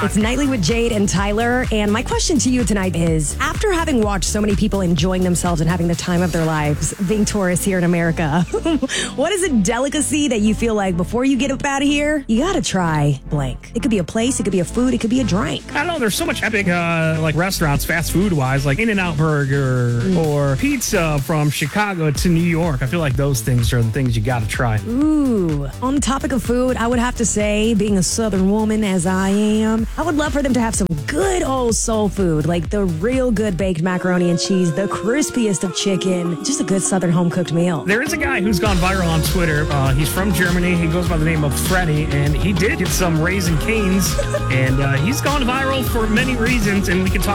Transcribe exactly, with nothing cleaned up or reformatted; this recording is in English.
It's Nightly with Jade and Tyler. And my question to you tonight is, after having watched so many people enjoying themselves and having the time of their lives being tourists here in America, what is a delicacy that you feel like before you get up out of here, you gotta try blank? It could be a place, it could be a food, it could be a drink. I don't know, there's so much epic uh, like restaurants, fast food-wise, like In-N-Out Burger mm. or pizza from Chicago to New York. I feel like those things are the things you gotta try. Ooh. On the topic of food, I would have to say, being a Southern woman as I am, I would love for them to have some good old soul food, like the real good baked macaroni and cheese, the crispiest of chicken, just a good Southern home-cooked meal. There is a guy who's gone viral on Twitter. Uh, he's from Germany. He goes by the name of Freddy, and he did get some Raising Cane's, and uh, he's gone viral for many reasons, and we can talk